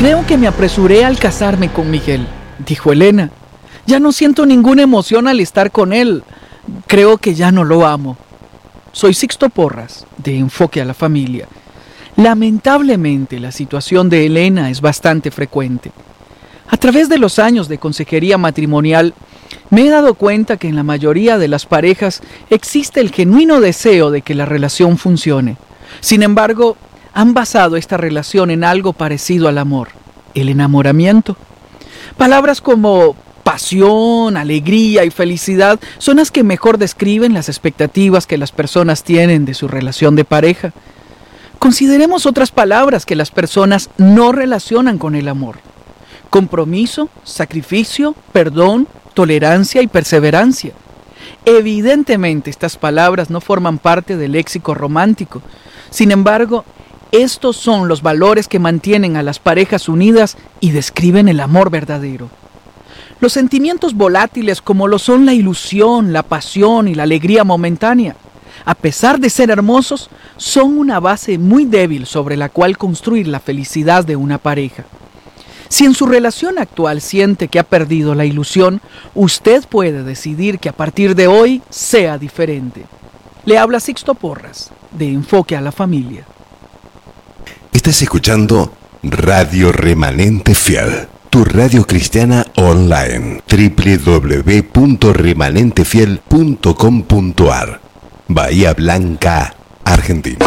Creo que me apresuré al casarme con Miguel, dijo Elena. Ya no siento ninguna emoción al estar con él. Creo que ya no lo amo. Soy Sixto Porras, de Enfoque a la Familia. Lamentablemente, la situación de Elena es bastante frecuente. A través de los años de consejería matrimonial, me he dado cuenta que en la mayoría de las parejas existe el genuino deseo de que la relación funcione. Sin embargo, han basado esta relación en algo parecido al amor, el enamoramiento. Palabras como pasión, alegría y felicidad son las que mejor describen las expectativas que las personas tienen de su relación de pareja. Consideremos otras palabras que las personas no relacionan con el amor: compromiso, sacrificio, perdón, tolerancia y perseverancia. Evidentemente, estas palabras no forman parte del léxico romántico. Sin embargo, estos son los valores que mantienen a las parejas unidas y describen el amor verdadero. Los sentimientos volátiles, como lo son la ilusión, la pasión y la alegría momentánea, a pesar de ser hermosos, son una base muy débil sobre la cual construir la felicidad de una pareja. Si en su relación actual siente que ha perdido la ilusión, usted puede decidir que a partir de hoy sea diferente. Le habla Sixto Porras, de Enfoque a la Familia. Estás escuchando Radio Remanente Fiel, tu radio cristiana online. www.remanentefiel.com.ar, Bahía Blanca, Argentina.